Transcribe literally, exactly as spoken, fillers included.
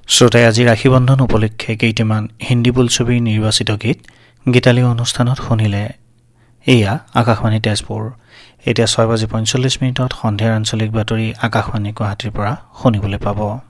শ্ৰোতাই আজি ৰাখী বন্ধন উপলক্ষে কেইটামান হিন্দী বোলছবিৰ নিৰ্বাচিত গীত গীতালি অনুষ্ঠানত শুনিলে। এয়া আকাশবাণী তেজপুৰ। এতিয়া ছয় বাজি পঞ্চল্লিছ মিনিটত সন্ধিয়াৰ আঞ্চলিক বাতৰি আকাশবাণী গুৱাহাটীৰ পৰা শুনিবলৈ পাব।